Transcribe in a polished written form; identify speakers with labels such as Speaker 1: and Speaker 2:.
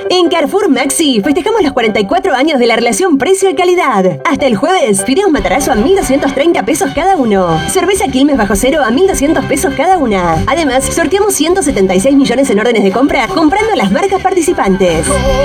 Speaker 1: En Carrefour Maxi festejamos los 44 años de la relación precio-calidad. Hasta el jueves, fideos Matarazzo a 1.230 pesos cada uno. Cerveza Quilmes bajo cero a 1.200 pesos cada una. Además, sorteamos 176 millones en órdenes de compra comprando las marcas participantes.